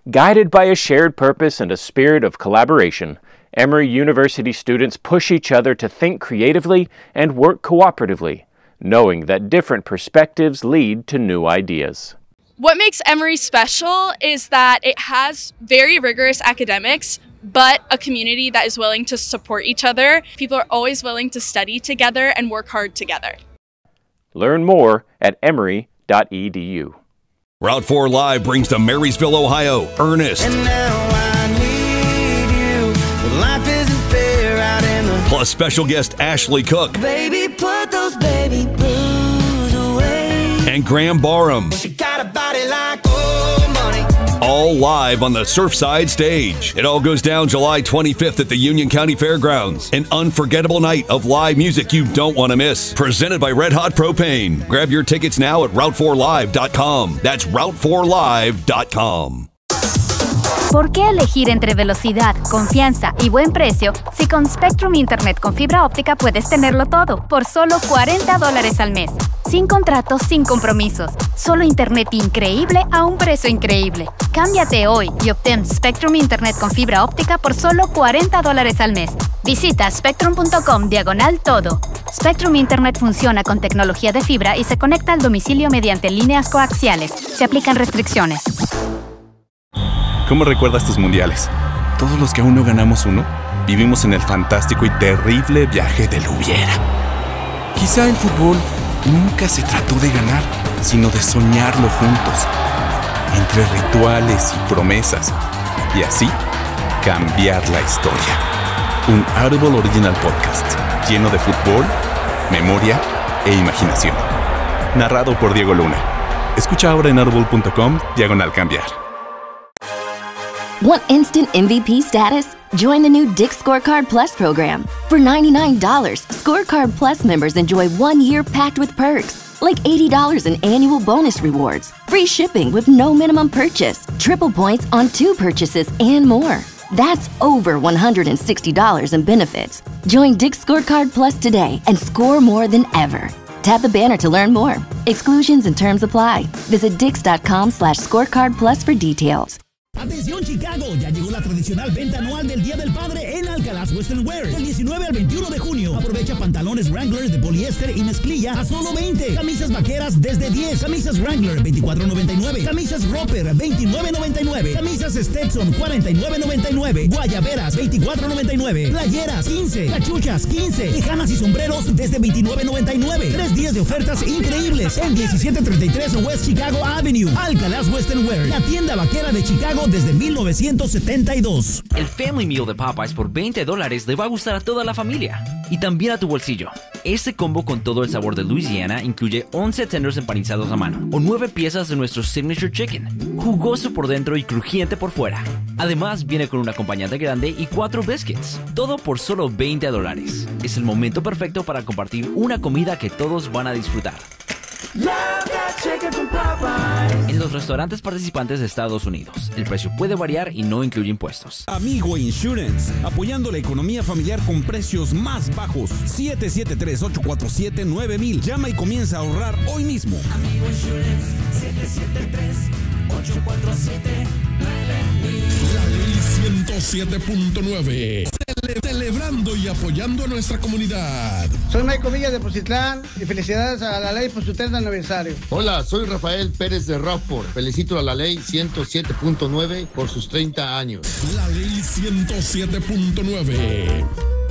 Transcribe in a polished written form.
Guided by a shared purpose and a spirit of collaboration, Emory University students push each other to think creatively and work cooperatively, knowing that different perspectives lead to new ideas. What makes Emory special is that it has very rigorous academics, but a community that is willing to support each other. People are always willing to study together and work hard together. Learn more at emory.edu. Route 4 Live brings to Marysville, Ohio, Ernest. And now I need you. But life isn't fair out in the... Plus special guest Ashley Cook. Baby, put those baby blues away. And Graham Barham. She got a body like old money. All live on the Surfside stage. It all goes down July 25th at the Union County Fairgrounds. An unforgettable night of live music you don't want to miss. Presented by Red Hot Propane. Grab your tickets now at Route4Live.com. That's Route4Live.com. ¿Por qué elegir entre velocidad, confianza y buen precio si con Spectrum Internet con fibra óptica puedes tenerlo todo por solo $40 al mes? Sin contratos, sin compromisos. Solo internet increíble a un precio increíble. Cámbiate hoy y obtén Spectrum Internet con fibra óptica por solo $40 al mes. Visita spectrum.com/todo. Spectrum Internet funciona con tecnología de fibra y se conecta al domicilio mediante líneas coaxiales. Se aplican restricciones. ¿Cómo recuerdas tus mundiales? Todos los que aún no ganamos uno, vivimos en el fantástico y terrible viaje del hubiera. Quizá el fútbol nunca se trató de ganar, sino de soñarlo juntos, entre rituales y promesas, y así cambiar la historia. Un Audible Original Podcast, lleno de fútbol, memoria e imaginación. Narrado por Diego Luna. Escucha ahora en audible.com/cambiar. Want instant MVP status? Join the new Dick's Scorecard Plus program. For $99, Scorecard Plus members enjoy 1 year packed with perks, like $80 in annual bonus rewards, free shipping with no minimum purchase, triple points on 2 purchases, and more. That's over $160 in benefits. Join Dick's Scorecard Plus today and score more than ever. Tap the banner to learn more. Exclusions and terms apply. Visit dix.com/scorecard plus for details. Atención Chicago, ya llegó la tradicional venta anual del Día del Padre en Alcalás Western Wear. Del 19 al 21 de junio. Aprovecha pantalones Wrangler de poliéster y mezclilla a solo 20. Camisas vaqueras desde 10. Camisas Wrangler, $24.99. Camisas Roper, $29.99. Camisas Stetson, $49.99. Guayaberas, $24.99. Playeras, $15. Cachuchas, $15. Tejanas y sombreros desde $29.99. 3 días de ofertas increíbles en 1733 West Chicago Avenue. Alcalás Western Wear, la tienda vaquera de Chicago desde 1972. El Family Meal de Popeyes por $20 le va a gustar a toda la familia y también a tu bolsillo. Este combo con todo el sabor de Louisiana incluye 11 tenders empanizados a mano o 9 piezas de nuestro Signature Chicken, jugoso por dentro y crujiente por fuera. Además, viene con un acompañante grande y 4 biscuits, todo por solo $20. Es el momento perfecto para compartir una comida que todos van a disfrutar. En los restaurantes participantes de Estados Unidos, el precio puede variar y no incluye impuestos. Amigo Insurance, apoyando la economía familiar con precios más bajos. 773-847-9000. Llama y comienza a ahorrar hoy mismo. Amigo Insurance, 773-847-9000. La ley 107.9. Celebrando y apoyando a nuestra comunidad. Soy Michael Villa de Poncitlán y felicidades a la ley por su 30 aniversario. Hola, soy Rafael Pérez de Rockford. Felicito a la ley 107.9 por sus 30 años. La ley 107.9.